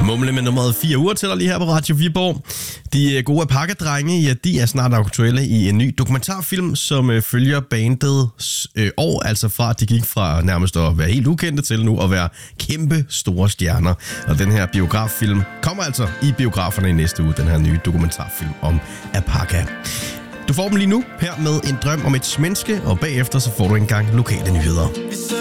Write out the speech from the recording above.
Mumle med nummeret 4 uger til dig lige her på Radio Viborg. De gode Apaka-drenge, ja, de er snart aktuelle i en ny dokumentarfilm, som følger bandets år, altså fra at de gik fra nærmest at være helt ukendte til nu at være kæmpe store stjerner. Og den her biograffilm kommer altså i biograferne i næste uge, den her nye dokumentarfilm om Apaka. Du får dem lige nu her med En drøm om et menneske, og bagefter så får du engang lokale nyheder.